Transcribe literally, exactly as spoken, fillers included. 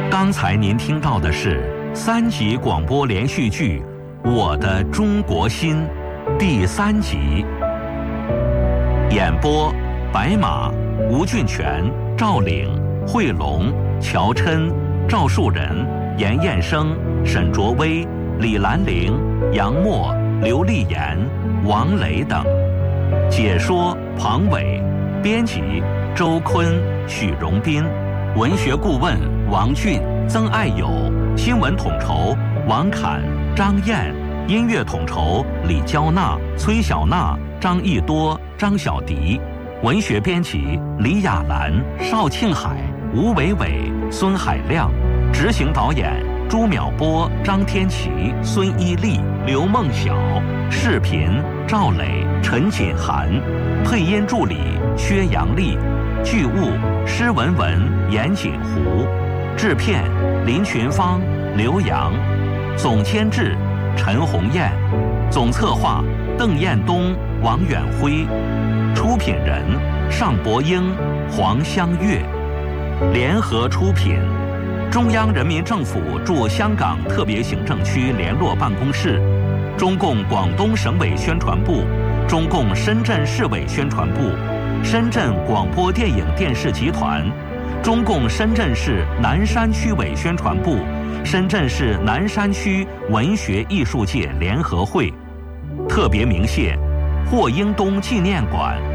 刚才您听到的是三集广播连续剧《我的中国心》第三集，演播白马、吴俊全、赵岭、慧龙、乔琛、赵树人、严彦生、沈卓威、李兰玲、杨默、刘丽妍、王磊等。解说庞伟，编辑周坤、许荣斌，文学顾问王俊、曾爱友，新闻统筹王侃、张燕，音乐统筹李娇娜、崔小娜、张艺多、张小迪，文学编辑李雅兰、邵庆海、吴伟伟、孙海亮，执行导演朱淼波、张天琪、孙一丽、刘梦晓，视频赵磊、陈锦涵，配音助理薛阳丽，剧务施文文、严锦湖，制片林群芳、刘洋，总监制陈红艳，总策划邓彦东、王远辉，出品人尚博英、黄香月，联合出品中央人民政府驻香港特别行政区联络办公室、中共广东省委宣传部、中共深圳市委宣传部、深圳广播电影电视集团、中共深圳市南山区委宣传部、深圳市南山区文学艺术界联合会，特别鸣谢霍英东纪念馆、